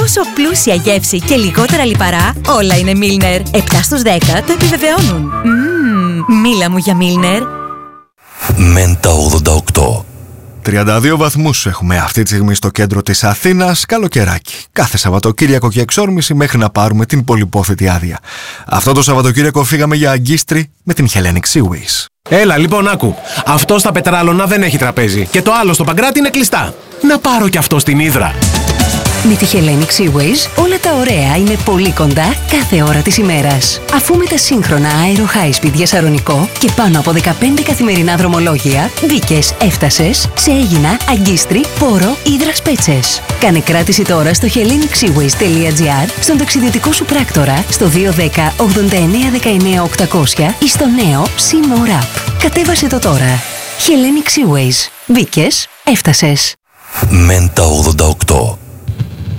Τόσο πλούσια γεύση και λιγότερα λιπαρά, όλα είναι Milner. 7 στους 10 το επιβεβαιώνουν. Μίλα μου για Milner. Μέντα 88. 32 βαθμούς έχουμε αυτή τη στιγμή στο κέντρο της Αθήνας, καλοκαιράκι. Κάθε Σαββατοκύριακο και εξόρμηση μέχρι να πάρουμε την πολυπόθητη άδεια. Αυτό το Σαββατοκύριακο φύγαμε για Αγκίστρι με την Hellenic Seaways. Έλα, λοιπόν, άκου. Αυτό στα Πετράλωνα δεν έχει τραπέζι και το άλλο στο Παγκράτη είναι κλειστά. Να πάρω κι αυτό στην Ύδρα. Με τη Hellenic Seaways όλα τα ωραία είναι πολύ κοντά κάθε ώρα της ημέρας. Αφού με τα σύγχρονα Aero High Speed για Σαρονικό και πάνω από 15 καθημερινά δρομολόγια, μπήκες, έφτασες σε Αίγινα, Αγκίστρι, Πόρο, Ύδρας Πέτσες. Κάνε κράτηση τώρα στο hellenicseaways.gr, στον ταξιδιωτικό σου πράκτορα, στο 210 89 19 800 ή στο νέο Sea App. Κατέβασε το τώρα. Hellenic Seaways. Μπήκες, έφτασες. Μέντα 88.